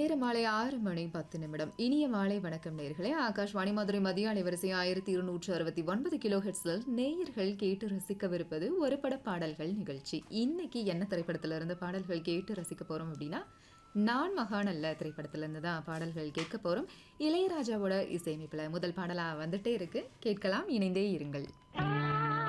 நேரம் மாலை 6:10. இனிய மாலை வணக்கம் நேயர்களே. ஆகாஷ்வாணி மதுரை மதிய அலைவரிசை 1269 கிலோ ஹெர்ட்ஸில் நேயர்கள் கேட்டு ரசிக்கவிருப்பது ஒரு பட பாடல்கள் நிகழ்ச்சி. இன்னைக்கு என்ன திரைப்படத்துல இருந்து பாடல்கள் கேட்டு ரசிக்க போறோம் அப்படின்னா, நான் மகான் அல்ல திரைப்படத்துல இருந்து தான் பாடல்கள் கேட்க போறோம். இளையராஜாவோட இசையமைப்புல முதல் பாடலா வந்துட்டே இருக்கு. கேட்கலாம், இணைந்தே இருங்கள்.